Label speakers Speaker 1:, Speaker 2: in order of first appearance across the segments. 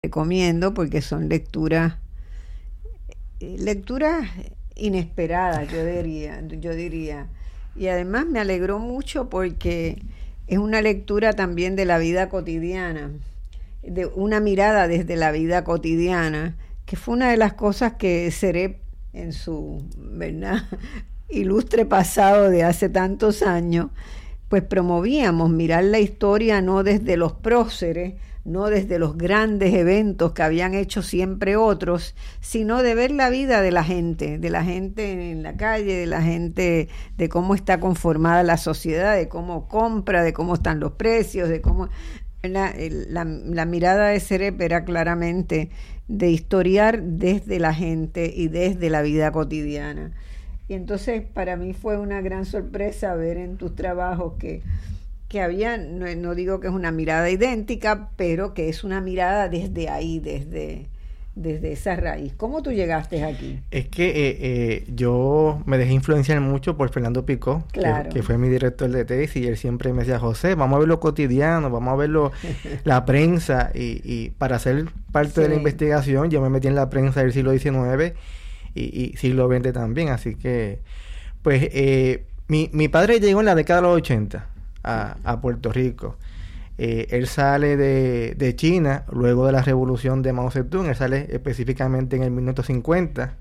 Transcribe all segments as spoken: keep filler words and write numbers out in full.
Speaker 1: recomiendo porque son lecturas lecturas inesperadas, yo diría, yo diría. Y además me alegró mucho porque es una lectura también de la vida cotidiana, de una mirada desde la vida cotidiana, que fue una de las cosas que Serep en su, ¿verdad?, ilustre pasado de hace tantos años, pues promovíamos mirar la historia no desde los próceres, no desde los grandes eventos que habían hecho siempre otros, sino de ver la vida de la gente, de la gente en la calle, de la gente, de cómo está conformada la sociedad, de cómo compra, de cómo están los precios, de cómo... La, la, la mirada de Serep era claramente de historiar desde la gente y desde la vida cotidiana. Y entonces para mí fue una gran sorpresa ver en tus trabajos que, que había, no, no digo que es una mirada idéntica, pero que es una mirada desde ahí, desde, desde esa raíz. ¿Cómo tú llegaste aquí?
Speaker 2: Es que eh, eh, yo me dejé influenciar mucho por Fernando Picó,
Speaker 1: claro,
Speaker 2: que, que fue mi director de tesis, y él siempre me decía, José, vamos a ver lo cotidiano, vamos a ver lo, la prensa, y, y para ser parte sí. de la investigación yo me metí en la prensa del siglo diecinueve y, y siglo veinte también, así que pues eh, mi, mi padre llegó en la década de los ochenta a, a Puerto Rico. Eh, él sale de, de China luego de la revolución de Mao Zedong. Él sale específicamente en el mil novecientos cincuenta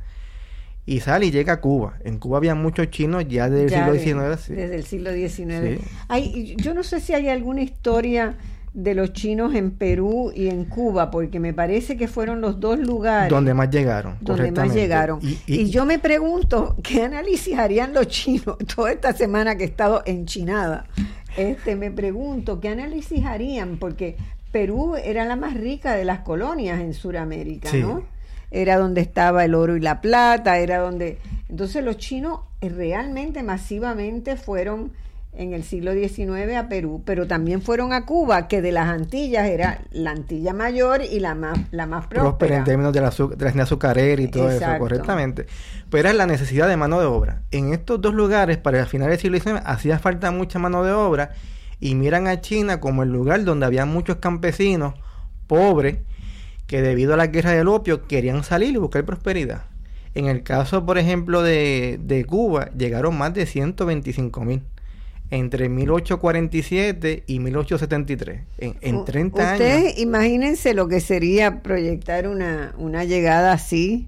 Speaker 2: y sale y llega a Cuba. En Cuba había muchos chinos ya desde el ya siglo diecinueve.
Speaker 1: Sí. Desde el siglo diecinueve. Sí. Hay, yo no sé si hay alguna historia de los chinos en Perú y en Cuba, porque me parece que fueron los dos lugares
Speaker 2: donde más llegaron.
Speaker 1: Donde más llegaron. Y, y, y yo me pregunto, ¿qué análisis harían los chinos toda esta semana que he estado enchinada? Este, me pregunto, ¿qué análisis harían? Porque Perú era la más rica de las colonias en Sudamérica, sí. ¿no? Era donde estaba el oro y la plata, era donde... Entonces los chinos realmente masivamente fueron en el siglo diecinueve a Perú, pero también fueron a Cuba, que de las Antillas era la Antilla mayor y la más, la más próspera. Próspera
Speaker 2: en términos de la, de la azucarera y todo Exacto. eso, correctamente. Pero era la necesidad de mano de obra. En estos dos lugares, para el final del siglo diecinueve, hacía falta mucha mano de obra, y miran a China como el lugar donde había muchos campesinos pobres que debido a la guerra del opio querían salir y buscar prosperidad. En el caso, por ejemplo, de, de Cuba, llegaron más de ciento veinticinco mil. Entre mil ochocientos cuarenta y siete y mil ochocientos setenta y tres, en, en treinta
Speaker 1: Ustedes
Speaker 2: años.
Speaker 1: Ustedes imagínense lo que sería proyectar una, una llegada así.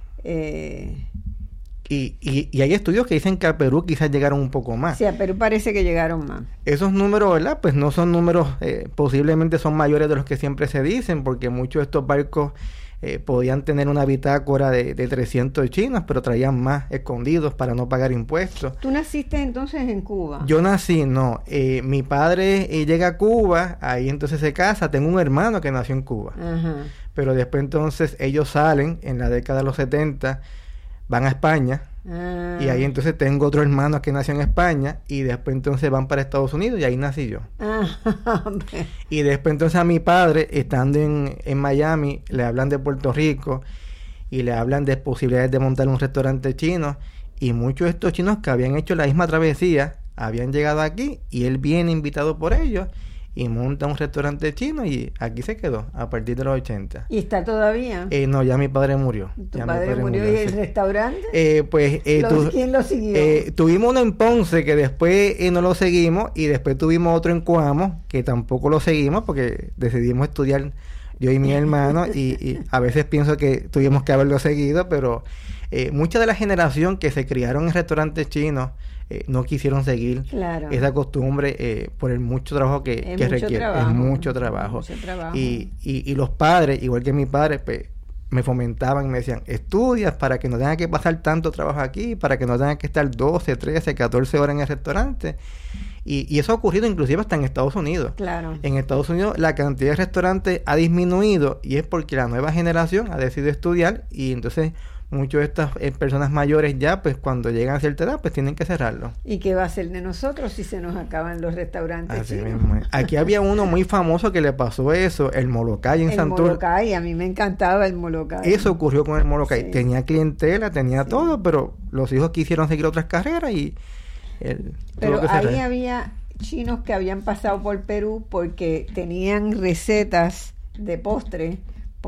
Speaker 1: Eh...
Speaker 2: Y, y, y hay estudios que dicen que a Perú quizás llegaron un poco más.
Speaker 1: Sí, a Perú parece que llegaron más.
Speaker 2: Esos números, ¿verdad? Pues no son números, eh, posiblemente son mayores de los que siempre se dicen, porque muchos de estos barcos eh, podían tener una bitácora de, de trescientos chinos, pero traían más escondidos para no pagar impuestos.
Speaker 1: ¿Tú naciste entonces en Cuba?
Speaker 2: Yo nací, no. Eh, mi padre eh, llega a Cuba, ahí entonces se casa. Tengo un hermano que nació en Cuba.
Speaker 1: Ajá.
Speaker 2: Pero después entonces ellos salen en la década de los setenta, van a España. Ah. Y ahí entonces tengo otro hermano que nació en España, y después entonces van para Estados Unidos, y ahí nací yo. Ah, y después entonces a mi padre, estando en, en Miami, le hablan de Puerto Rico y le hablan de posibilidades de montar un restaurante chino, y muchos de estos chinos que habían hecho la misma travesía habían llegado aquí, y él viene invitado por ellos y monta un restaurante chino, y aquí se quedó a partir de los ochenta.
Speaker 1: ¿Y está todavía?
Speaker 2: Eh, no, ya mi padre murió.
Speaker 1: ¿Tu
Speaker 2: ya
Speaker 1: padre, padre murió, murió y el sí. restaurante?
Speaker 2: Eh, pues, eh,
Speaker 1: ¿Los, tu, ¿Quién lo siguió?
Speaker 2: Eh, tuvimos uno en Ponce que después eh, no lo seguimos, y después tuvimos otro en Coamo que tampoco lo seguimos porque decidimos estudiar yo y mi hermano, y, y a veces pienso que tuvimos que haberlo seguido, pero eh, mucha de la generación que se criaron en restaurantes chinos Eh, no quisieron seguir
Speaker 1: claro.
Speaker 2: esa costumbre eh, por el mucho trabajo que,
Speaker 1: es
Speaker 2: que
Speaker 1: mucho
Speaker 2: requiere.
Speaker 1: Trabajo.
Speaker 2: Es mucho trabajo.
Speaker 1: Mucho trabajo.
Speaker 2: Y, y, y los padres, igual que mi padre, pues, me fomentaban y me decían, estudias para que no tengas que pasar tanto trabajo aquí, para que no tengas que estar doce, trece, catorce horas en el restaurante. Y, y eso ha ocurrido inclusive hasta en Estados Unidos.
Speaker 1: Claro.
Speaker 2: En Estados Unidos la cantidad de restaurantes ha disminuido, y es porque la nueva generación ha decidido estudiar, y entonces muchas de estas eh, personas mayores ya, pues cuando llegan a cierta edad, pues tienen que cerrarlo.
Speaker 1: ¿Y qué va a ser de nosotros si se nos acaban los restaurantes
Speaker 2: Así
Speaker 1: chinos?
Speaker 2: mismo es. Aquí había uno muy famoso que le pasó eso, el Molocay en Santurce.
Speaker 1: El Molocay, a mí me encantaba el Molocay.
Speaker 2: Eso ocurrió con el Molocay. Sí. Tenía clientela, tenía sí. todo, pero los hijos quisieron seguir otras carreras y... El,
Speaker 1: pero ahí había chinos que habían pasado por Perú porque tenían recetas de postre